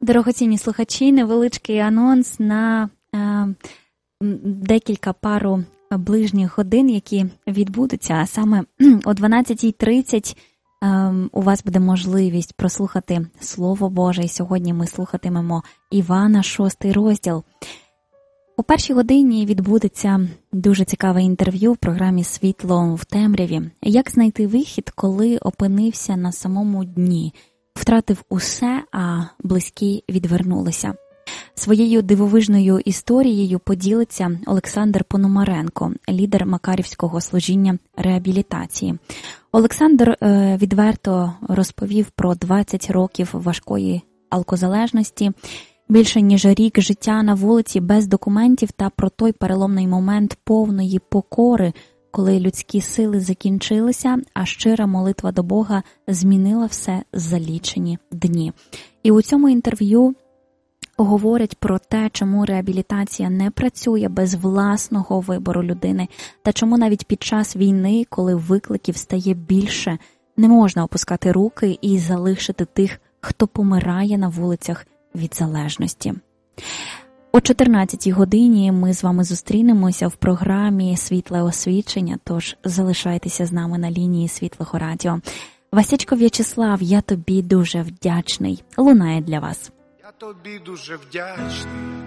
Дорогоцінні слухачі, невеличкий анонс на декілька пару ближніх годин, які відбудуться. А саме о 12:30 у вас буде можливість прослухати Слово Боже. І сьогодні ми слухатимемо Івана, 6 розділ. У першій годині відбудеться дуже цікаве інтерв'ю в програмі «Світло в темряві». Як знайти вихід, коли опинився на самому дні, втратив усе, а близькі відвернулися. Своєю дивовижною історією поділиться Олександр Пономаренко, лідер Макарівського служіння реабілітації. Олександр відверто розповів про 20 років важкої алкозалежності, більше ніж рік життя на вулиці без документів та про той переломний момент повної покори, коли людські сили закінчилися, а щира молитва до Бога змінила все за лічені дні. І у цьому інтерв'ю говорять про те, чому реабілітація не працює без власного вибору людини, та чому навіть під час війни, коли викликів стає більше, не можна опускати руки і залишити тих, хто помирає на вулицях від залежності. О 14-й годині ми з вами зустрінемося в програмі «Світле освічення», тож залишайтеся з нами на лінії Світлого радіо. Васячко В'ячеслав, я тобі дуже вдячний. Лунає для вас. Я тобі дуже вдячний.